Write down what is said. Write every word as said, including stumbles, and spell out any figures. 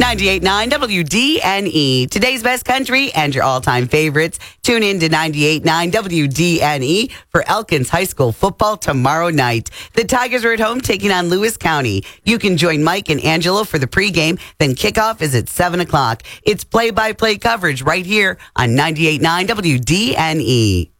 ninety-eight point nine W D N E, today's best country and your all-time favorites. Tune in to ninety-eight point nine W D N E for Elkins High School football tomorrow night. The Tigers are at home taking on Lewis County. You can join Mike and Angelo for the pregame, then kickoff is at seven o'clock. It's play-by-play coverage right here on ninety-eight point nine W D N E.